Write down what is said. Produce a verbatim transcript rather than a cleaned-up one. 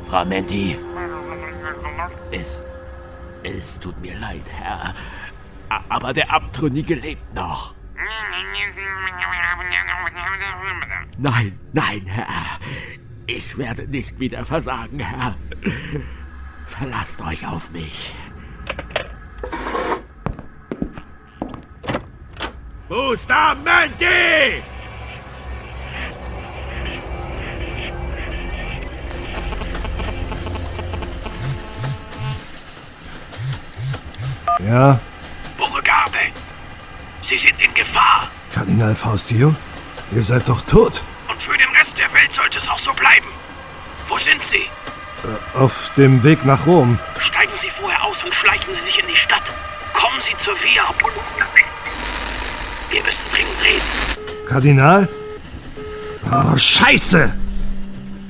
Frau Menti, es, es tut mir leid, Herr, aber der Abtrünnige lebt noch. Nein, nein, Herr, ich werde nicht wieder versagen, Herr. Verlasst euch auf mich. Bustamante! Ja? Beauregarde, Sie sind in Gefahr. Kardinal Faustio? Ihr seid doch tot. Und für den Rest der Welt sollte es auch so bleiben. Wo sind Sie? Äh, auf dem Weg nach Rom. Steigen Sie vorher aus und schleichen Sie sich in die Stadt. Kommen Sie zur Via. Wir müssen dringend reden. Kardinal? Oh, Scheiße!